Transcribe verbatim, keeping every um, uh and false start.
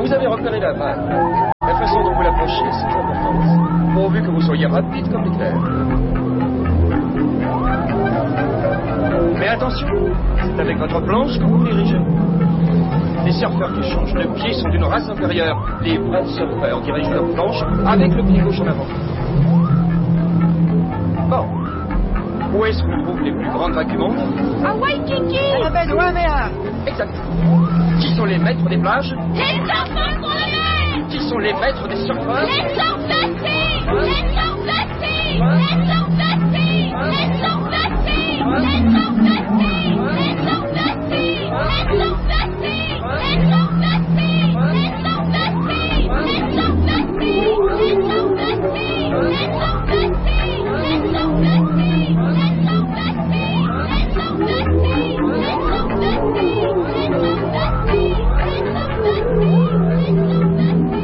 Vous avez repéré la vague. La façon dont vous l'approchez, c'est important. Pourvu que vous soyez rapide comme l'éclair. Mais attention, c'est avec votre planche que vous vous dirigez. Les surfeurs qui changent de pied sont d'une race inférieure. Les vrais surfeurs dirigent leur planche avec le pied gauche en avant. Bon. Où est-ce qu'on trouve les plus grandes vagues du monde? À Waikiki. À la baie de Waimea. Exact. Qui sont les maîtres des plages? Les surfeurs pour la mer. Qui sont les maîtres des surfeurs? Les surfeurs. Les surfeurs. Les surfeurs. Les surfeurs. Les surfeurs. Les surfeurs. Les surfeurs.